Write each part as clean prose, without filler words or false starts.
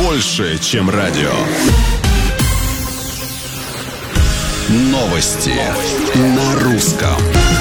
больше, чем радио. Новости на русском.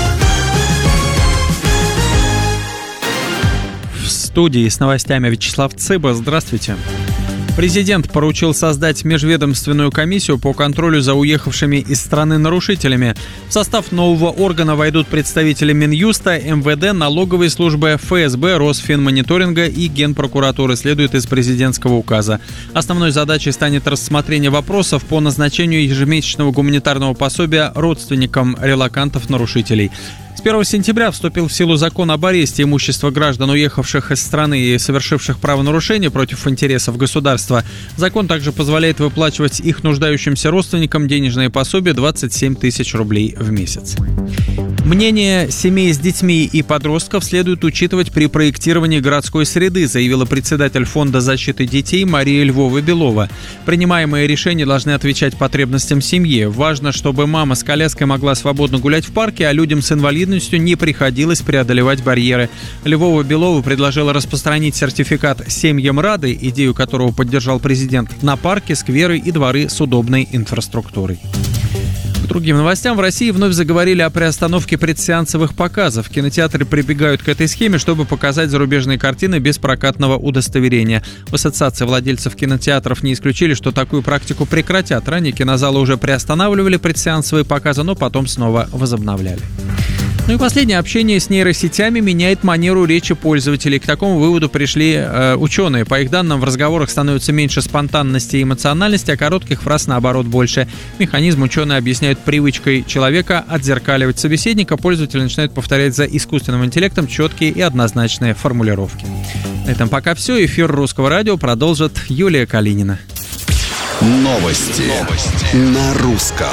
В студии с новостями Вячеслав Цыба. Здравствуйте. Президент поручил создать межведомственную комиссию по контролю за уехавшими из страны нарушителями. В состав нового органа войдут представители Минюста, МВД, налоговой службы, ФСБ, Росфинмониторинга и Генпрокуратуры, следует из президентского указа. Основной задачей станет рассмотрение вопросов по назначению ежемесячного гуманитарного пособия родственникам релокантов-нарушителей. С 1 сентября вступил в силу закон об аресте имущества граждан, уехавших из страны и совершивших правонарушения против интересов государства. Закон также позволяет выплачивать их нуждающимся родственникам денежные пособия 27 тысяч рублей в месяц. Мнение семей с детьми и подростков следует учитывать при проектировании городской среды, заявила председатель Фонда защиты детей Мария Львова-Белова. Принимаемые решения должны отвечать потребностям семьи. Важно, чтобы мама с коляской могла свободно гулять в парке, а людям с инвалидностью не приходилось преодолевать барьеры. Львова-Белова предложила распространить сертификат «Семьям рады», идею которого поддержал президент, на парки, скверы и дворы с удобной инфраструктурой. К другим новостям. В России вновь заговорили о приостановке предсеансовых показов. Кинотеатры прибегают к этой схеме, чтобы показать зарубежные картины без прокатного удостоверения. В Ассоциации владельцев кинотеатров не исключили, что такую практику прекратят. Ранее кинозалы уже приостанавливали предсеансовые показы, но потом снова возобновляли. Ну и последнее. Общение с нейросетями меняет манеру речи пользователей. К такому выводу пришли ученые. По их данным, в разговорах становится меньше спонтанности и эмоциональности, а коротких фраз, наоборот, больше. Механизм ученые объясняют привычкой человека отзеркаливать собеседника. Пользователи начинают повторять за искусственным интеллектом четкие и однозначные формулировки. На этом пока все. Эфир Русского радио продолжит Юлия Калинина. Новости на русском.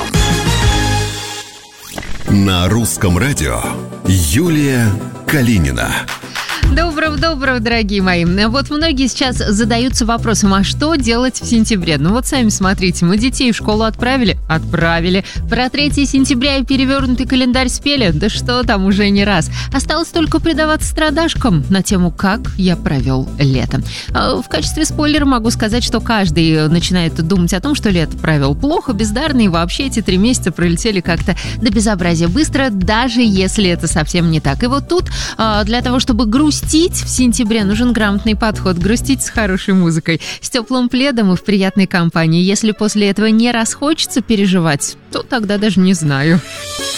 На русском радио Юлия Калинина. Доброго, дорогие мои. Вот многие сейчас задаются вопросом, а что делать в сентябре? Ну вот сами смотрите, мы детей в школу отправили? Отправили. Про 3 сентября и перевернутый календарь спели? Да что там, уже не раз. Осталось только предаваться страдашкам на тему «Как я провел лето». В качестве спойлера могу сказать, что каждый начинает думать о том, что лето провел плохо, бездарно, и вообще эти 3 месяца пролетели как-то до безобразия быстро, даже если это совсем не так. И вот тут для того, чтобы грустить в сентябре, нужен грамотный подход. Грустить с хорошей музыкой, с теплым пледом и в приятной компании. Если после этого не расхочется переживать, то тогда даже не знаю.